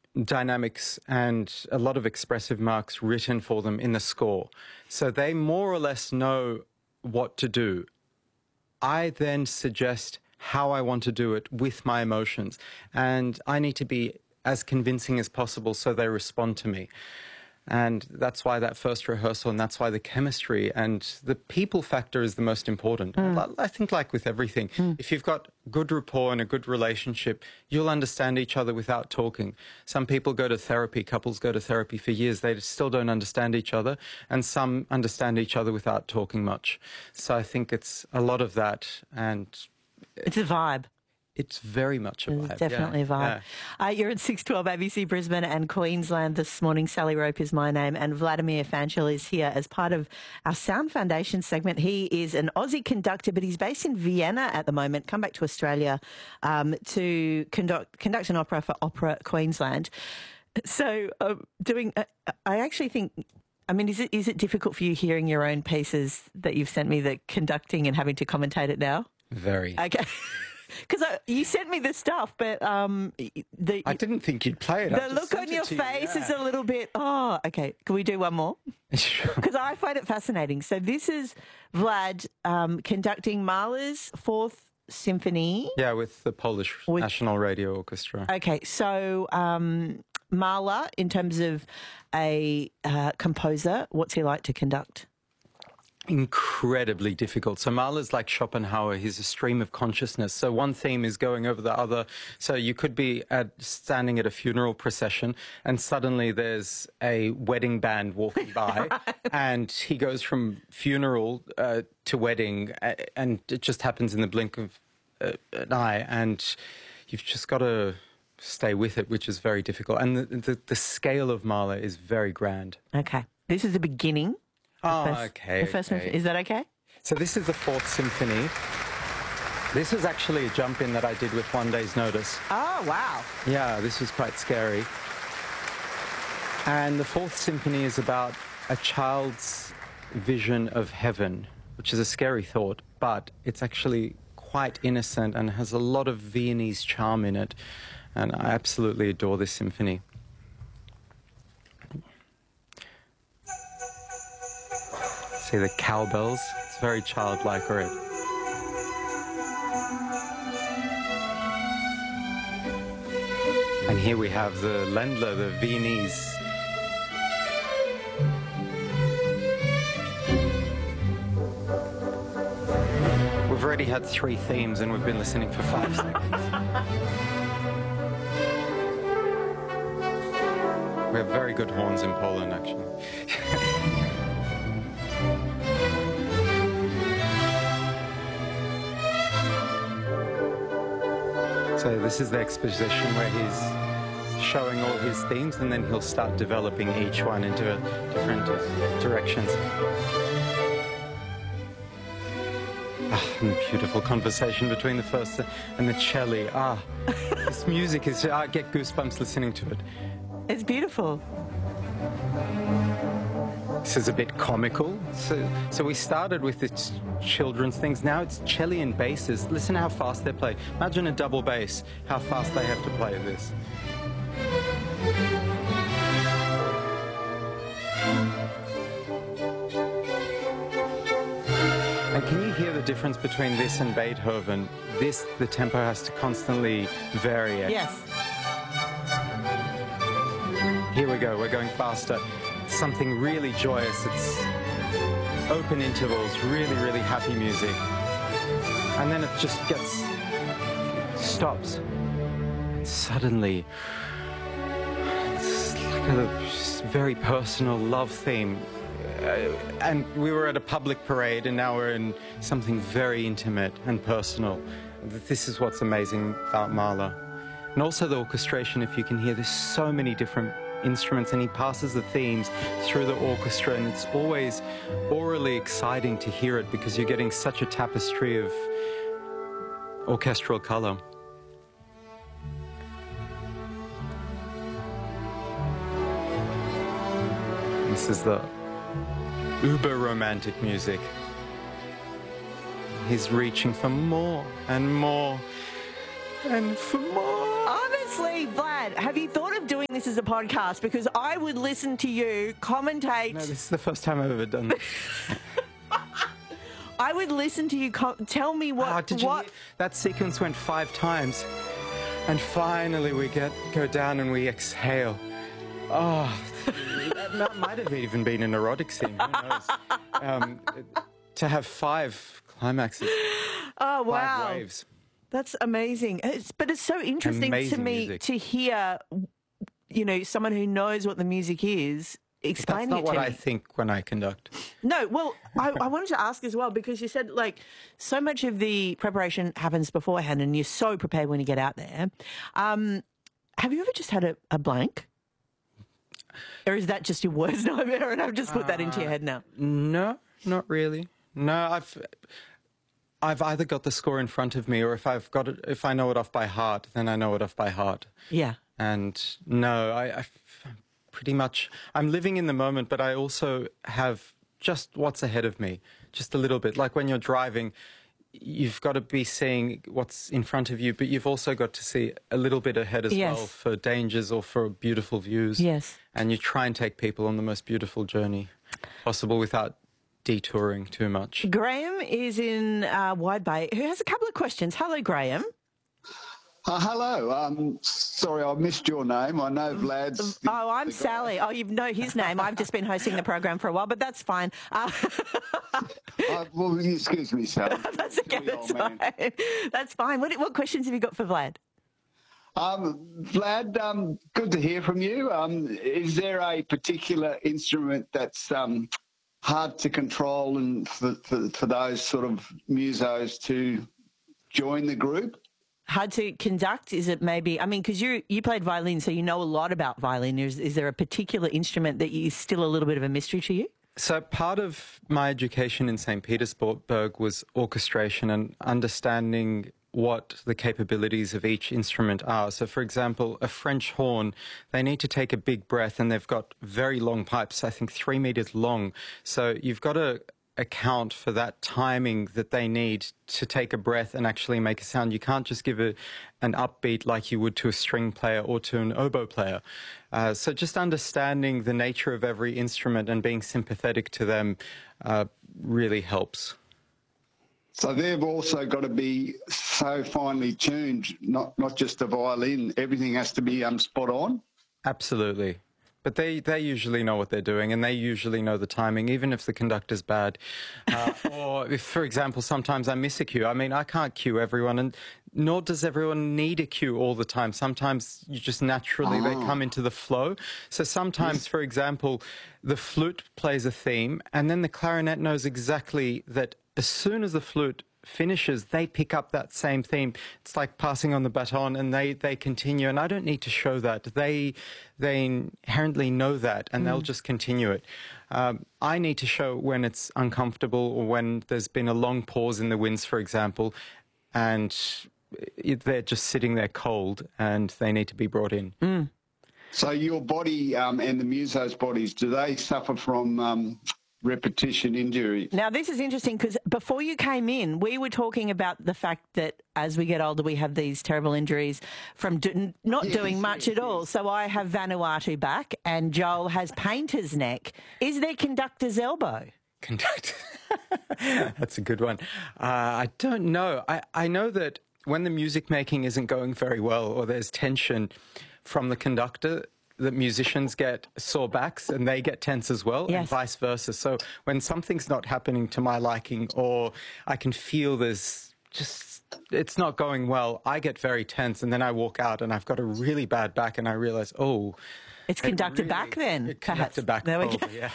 dynamics and a lot of expressive marks written for them in the score. So they more or less know what to do. I then suggest how I want to do it with my emotions, and I need to be as convincing as possible so they respond to me. And that's why that first rehearsal, and that's why the chemistry and the people factor is the most important. I think like with everything, if you've got good rapport and a good relationship, you'll understand each other without talking. Some people go to therapy, couples go to therapy for years, they still don't understand each other, and some understand each other without talking much. So I think it's a lot of that, and it's a vibe. It's very much a vibe. It's definitely a vibe. Yeah. You're at 612 ABC Brisbane and Queensland this morning. Sally Rope is my name, and Vladimir Fanchel is here as part of our Sound Foundation segment. He is an Aussie conductor, but he's based in Vienna at the moment, come back to Australia to conduct an opera for Opera Queensland. So I actually think, I mean, is it difficult for you hearing your own pieces that you've sent me, the conducting and having to commentate it now? Very. Okay. Because you sent me the stuff, but I didn't think you'd play it. The look on your face is a little bit, okay. Can we do one more? Sure. Because I find it fascinating. So this is Vlad conducting Mahler's Fourth Symphony. Yeah, with the Polish National Radio Orchestra. Okay, so Mahler, in terms of a composer, what's he like to conduct? Incredibly difficult. So Mahler's like Schopenhauer. He's a stream of consciousness. So one theme is going over the other. So you could be standing at a funeral procession and suddenly there's a wedding band walking by and he goes from funeral to wedding, and it just happens in the blink of an eye, and you've just got to stay with it, which is very difficult. And the scale of Mahler is very grand. Okay. This is the beginning. Okay. Is that okay? So this is the Fourth Symphony. This was actually a jump in that I did with one day's notice. Oh, wow. Yeah, this was quite scary. And the Fourth Symphony is about a child's vision of heaven, which is a scary thought, but it's actually quite innocent and has a lot of Viennese charm in it. And I absolutely adore this symphony. See the cowbells? It's very childlike already. And here we have the Ländler, the Viennese. We've already had 3 themes and we've been listening for 5 seconds. We have very good horns in Poland, actually. So this is the exposition where he's showing all his themes, and then he'll start developing each one into different directions. And beautiful conversation between the first and the cello. This music is, I get goosebumps listening to it. It's beautiful. This is a bit comical. So we started with the children's things. Now it's cello and basses. Listen how fast they play. Imagine a double bass, how fast they have to play this. And can you hear the difference between this and Beethoven? This, the tempo has to constantly vary. Yes. Here we go, we're going faster. Something really joyous, it's open intervals, really, really happy music. And then it just stops. And suddenly, it's like a very personal love theme. And we were at a public parade, and now we're in something very intimate and personal. This is what's amazing about Mahler. And also the orchestration, if you can hear, there's so many different instruments, and he passes the themes through the orchestra, and it's always orally exciting to hear it because you're getting such a tapestry of orchestral color. This is the uber-romantic music. He's reaching for more and more and for more. Oh, there's Seriously, Vlad, have you thought of doing this as a podcast? Because I would listen to you commentate. No, this is the first time I've ever done this. I would listen to you tell me what... Did you hear? That sequence went 5 times. And finally we go down and we exhale. Oh, that might have even been an erotic scene. Who knows? To have 5 climaxes. Oh, wow. 5 waves. That's amazing. But it's so interesting Amazing to me music. to hear, someone who knows what the music is explaining That's not it what to I me. think when I conduct. No, well, I wanted to ask as well, because you said, so much of the preparation happens beforehand and you're so prepared when you get out there. Have you ever just had a blank? Or is that just your worst nightmare and I've just put that into your head now? No, not really. No, I've either got the score in front of me, or if I know it off by heart, then I know it off by heart. Yeah. And no, I pretty much, I'm living in the moment, but I also have just what's ahead of me, just a little bit. Like when you're driving, you've got to be seeing what's in front of you, but you've also got to see a little bit ahead as Yes. well for dangers or for beautiful views. Yes. And you try and take people on the most beautiful journey possible without detouring too much. Graham is in Wide Bay, who has a couple of questions. Hello, Graham. Hello. Sorry, I missed your name. I know Vlad's... I'm Sally. Oh, you know his name. I've just been hosting the program for a while, but that's fine. well, excuse me, Sally. That's okay. That's fine. That's fine. What questions have you got for Vlad? Vlad, good to hear from you. Is there a particular instrument that's hard to control and for those sort of musos to join the group? Hard to conduct? Is it maybe, because you played violin, so you know a lot about violin. Is there a particular instrument that is still a little bit of a mystery to you? So part of my education in St. Petersburg was orchestration and understanding what the capabilities of each instrument are. So, for example, a French horn, they need to take a big breath, and they've got very long pipes, I think 3 meters long. So you've got to account for that timing that they need to take a breath and actually make a sound. You can't just give an upbeat like you would to a string player or to an oboe player. So just understanding the nature of every instrument and being sympathetic to them really helps. So they've also got to be so finely tuned, not just a violin. Everything has to be spot on. Absolutely. But they usually know what they're doing, and they usually know the timing, even if the conductor's bad. Or if, for example, sometimes I miss a cue. I can't cue everyone, and nor does everyone need a cue all the time. Sometimes you just naturally, they come into the flow. So sometimes, for example, the flute plays a theme, and then the clarinet knows exactly that as soon as the flute finishes, they pick up that same theme. It's like passing on the baton, and they continue, and I don't need to show that. They inherently know that, and they'll just continue it. I need to show when it's uncomfortable or when there's been a long pause in the winds, for example, and they're just sitting there cold and they need to be brought in. So your body and the musos' bodies, do they suffer from repetition injury? Now, this is interesting because before you came in, we were talking about the fact that as we get older, we have these terrible injuries from not doing much at all. So I have Vanuatu back and Joel has painter's neck. Is there conductor's elbow? Conductor. That's a good one. I don't know. I know that when the music making isn't going very well or there's tension from the conductor, that musicians get sore backs and they get tense as well, Yes. and vice versa. So when something's not happening to my liking, or I can feel there's just, it's not going well, I get very tense, and then I walk out and I've got a really bad back, and I realize, It's conductor back then, perhaps. Conductor back, There we go. probably, yeah.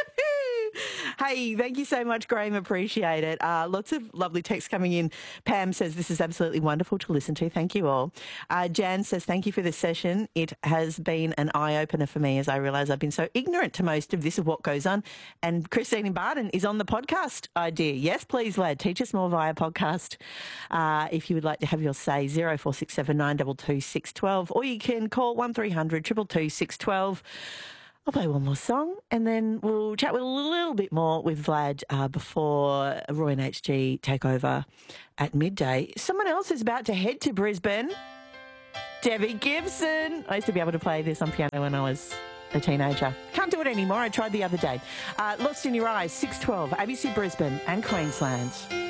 Hey, thank you so much, Graham. Appreciate it. Lots of lovely texts coming in. Pam says this is absolutely wonderful to listen to. Thank you all. Jan says thank you for this session. It has been an eye-opener for me as I realise I've been so ignorant to most of this of what goes on. And Christine in Barton is on the podcast idea. Yes, please, lad. Teach us more via podcast. If you would like to have your say, 0467 922 612, or you can call 1300 222 612. I'll play one more song and then we'll chat with a little bit more with Vlad before Roy and HG take over at midday. Someone else is about to head to Brisbane. Debbie Gibson. I used to be able to play this on piano when I was a teenager. Can't do it anymore. I tried the other day. Lost in Your Eyes, 6:12, ABC Brisbane and Queensland.